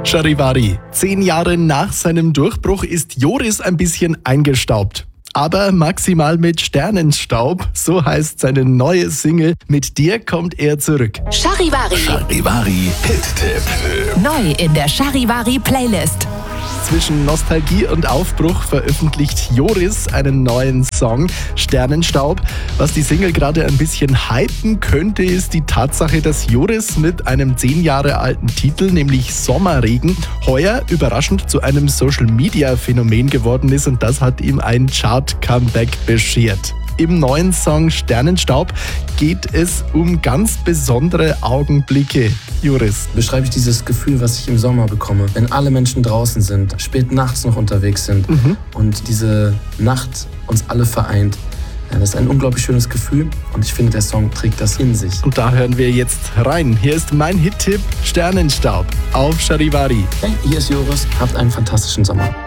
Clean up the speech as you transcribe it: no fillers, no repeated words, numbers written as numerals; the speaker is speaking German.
Charivari. 10 Jahre nach seinem Durchbruch ist Joris ein bisschen eingestaubt. Aber maximal mit Sternenstaub, so heißt seine neue Single. Mit dir kommt er zurück. Charivari. Charivari Hit-Tipp. Neu in der Charivari Playlist. Zwischen Nostalgie und Aufbruch veröffentlicht Joris einen neuen Song, Sternenstaub. Was die Single gerade ein bisschen hypen könnte, ist die Tatsache, dass Joris mit einem 10 Jahre alten Titel, nämlich Sommerregen, heuer überraschend zu einem Social-Media-Phänomen geworden ist und das hat ihm ein Chart-Comeback beschert. Im neuen Song Sternenstaub geht es um ganz besondere Augenblicke. Joris. Beschreibe ich dieses Gefühl, was ich im Sommer bekomme, wenn alle Menschen draußen sind, spät nachts noch unterwegs sind und diese Nacht uns alle vereint. Ja, das ist ein unglaublich schönes Gefühl und ich finde, der Song trägt das in sich. Und da hören wir jetzt rein. Hier ist mein Hit-Tipp Sternenstaub auf Charivari. Hey, hier ist Joris, habt einen fantastischen Sommer.